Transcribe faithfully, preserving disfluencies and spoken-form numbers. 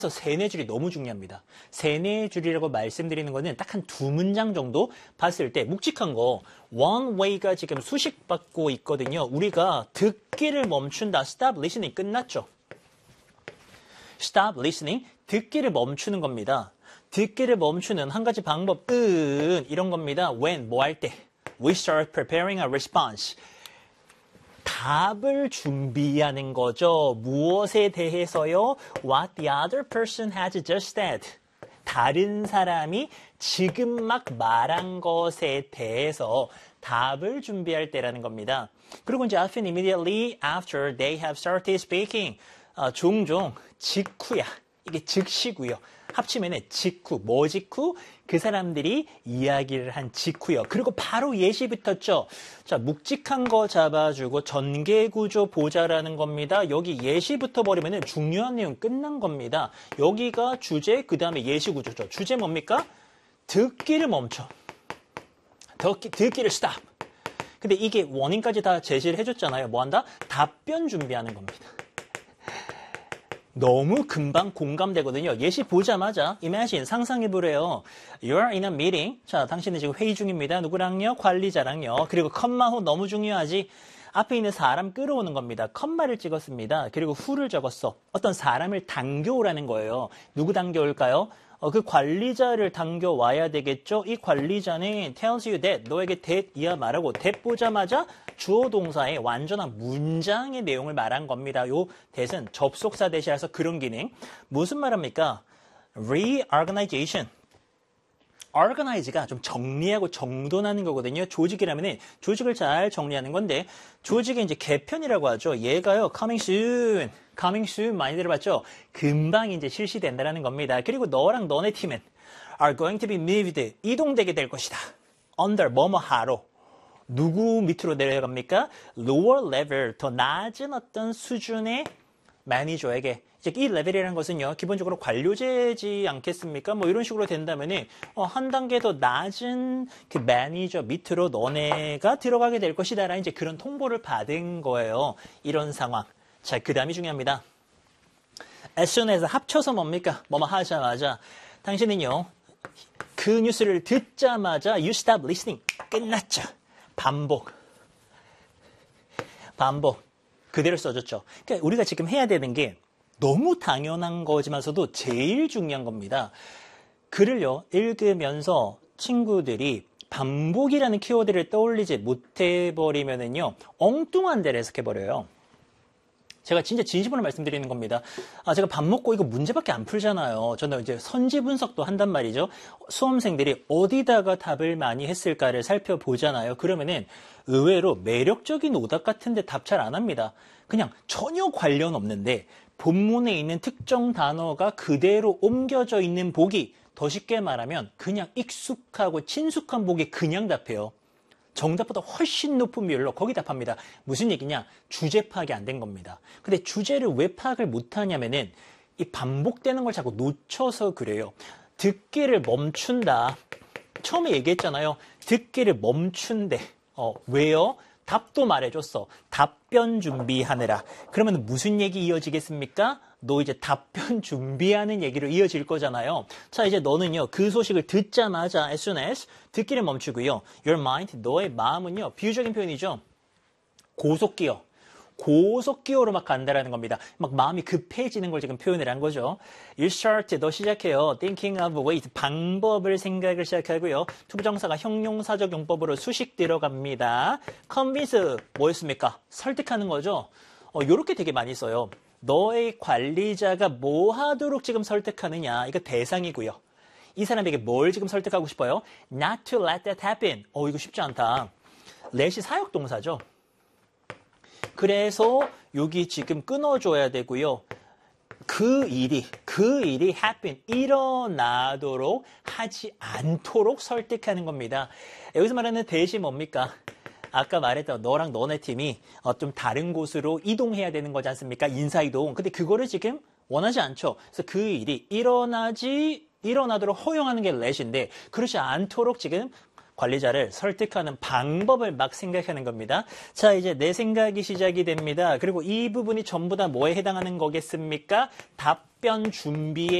세네 줄이 너무 중요합니다. 세네 줄이라고 말씀드리는 거는 딱 한 두 문장 정도 봤을 때 묵직한 거 one way가 지금 수식받고 있거든요. 우리가 듣기를 멈춘다. stop listening 끝났죠. stop listening 듣기를 멈추는 겁니다. 듣기를 멈추는 한 가지 방법은 이런 겁니다. when 뭐 할 때 we start preparing a response 답을 준비하는 거죠. 무엇에 대해서요? What the other person has just said. 다른 사람이 지금 막 말한 것에 대해서 답을 준비할 때라는 겁니다. 그리고 이제 often immediately after they have started speaking. 어, 종종 직후야. 이게 즉시고요. 합치면 직후, 뭐 직후? 그 사람들이 이야기를 한 직후요. 그리고 바로 예시 붙었죠. 자, 묵직한 거 잡아주고 전개구조 보자라는 겁니다. 여기 예시 붙어버리면 중요한 내용 끝난 겁니다. 여기가 주제, 그 다음에 예시구조죠. 주제 뭡니까? 듣기를 멈춰. 듣기, 듣기를 stop. 근데 이게 원인까지 다 제시를 해줬잖아요. 뭐 한다? 답변 준비하는 겁니다. 너무 금방 공감되거든요. 예시 보자마자 imagine 상상해보래요. You're in a meeting. 자, 당신은 지금 회의 중입니다. 누구랑요? 관리자랑요. 그리고 컴마호 너무 중요하지. 앞에 있는 사람 끌어오는 겁니다. 컴마를 찍었습니다. 그리고 후를 적었어. 어떤 사람을 당겨오라는 거예요. 누구 당겨올까요? 어, 그 관리자를 당겨와야 되겠죠. 이 관리자는 tells you that 너에게 that 이야 말하고 that 보자마자 주어 동사의 완전한 문장의 내용을 말한 겁니다. 요 that은 접속사 대시라서 그런 기능. 무슨 말합니까? reorganization. organize가 좀 정리하고 정돈하는 거거든요. 조직이라면 조직을 잘 정리하는 건데 조직의 이제 개편이라고 하죠. 얘가요. coming soon. coming soon 많이 들어봤죠? 금방 이제 실시된다는 겁니다. 그리고 너랑 너네 팀은 are going to be moved. 이동되게 될 것이다. under 뭐뭐 하로. 누구 밑으로 내려갑니까? lower level. 더 낮은 어떤 수준의 매니저에게. 이제 이 레벨이라는 것은요, 기본적으로 관료제지 않겠습니까? 뭐 이런 식으로 된다면은, 어, 한 단계 더 낮은 그 매니저 밑으로 너네가 들어가게 될 것이다. 라는 이제 그런 통보를 받은 거예요. 이런 상황. 자, 그 다음이 중요합니다. as soon as 합쳐서 뭡니까? 뭐뭐 하자마자. 당신은요, 그 뉴스를 듣자마자 you stop listening. 끝났죠. 반복. 반복. 그대로 써줬죠. 그러니까 우리가 지금 해야 되는 게 너무 당연한 거지만서도 제일 중요한 겁니다. 글을요, 읽으면서 친구들이 반복이라는 키워드를 떠올리지 못해버리면은요, 엉뚱한 데를 해석해버려요. 제가 진짜 진심으로 말씀드리는 겁니다. 아, 제가 밥 먹고 이거 문제밖에 안 풀잖아요. 저는 이제 선지 분석도 한단 말이죠. 수험생들이 어디다가 답을 많이 했을까를 살펴보잖아요. 그러면은 의외로 매력적인 오답 같은데 답 잘 안 합니다. 그냥 전혀 관련 없는데 본문에 있는 특정 단어가 그대로 옮겨져 있는 보기, 더 쉽게 말하면 그냥 익숙하고 친숙한 보기 그냥 답해요. 정답보다 훨씬 높은 비율로 거기 답합니다. 무슨 얘기냐? 주제 파악이 안 된 겁니다. 근데 주제를 왜 파악을 못하냐면은 이 반복되는 걸 자꾸 놓쳐서 그래요. 듣기를 멈춘다. 처음에 얘기했잖아요. 듣기를 멈춘대. 어, 왜요? 답도 말해줬어. 답변 준비하느라. 그러면 무슨 얘기 이어지겠습니까? 너 이제 답변 준비하는 얘기로 이어질 거잖아요. 자, 이제 너는요, 그 소식을 듣자마자 as soon as 듣기를 멈추고요. Your mind, 너의 마음은요, 비유적인 표현이죠. 고속기어. 고속기어로 막 간다라는 겁니다. 막 마음이 급해지는 걸 지금 표현을 한 거죠. You start, 너 시작해요. Thinking of ways, 방법을 생각을 시작하고요. 투부정사가 형용사적 용법으로 수식 들어갑니다. Convince, 뭐였습니까? 설득하는 거죠. 어, 요렇게 되게 많이 써요. 너의 관리자가 뭐 하도록 지금 설득하느냐. 이거 대상이고요. 이 사람에게 뭘 지금 설득하고 싶어요? Not to let that happen. 어, 이거 쉽지 않다. let이 사역동사죠. 그래서 여기 지금 끊어줘야 되고요. 그 일이, 그 일이 happen, 일어나도록 하지 않도록 설득하는 겁니다. 여기서 말하는 대시 뭡니까? 아까 말했던 너랑 너네 팀이 어, 좀 다른 곳으로 이동해야 되는 거지 않습니까? 인사이동. 근데 그거를 지금 원하지 않죠. 그래서 그 일이 일어나지, 일어나도록 허용하는 게 let인데 그렇지 않도록 지금 관리자를 설득하는 방법을 막 생각하는 겁니다. 자, 이제 내 생각이 시작이 됩니다. 그리고 이 부분이 전부 다 뭐에 해당하는 거겠습니까? 답변 준비에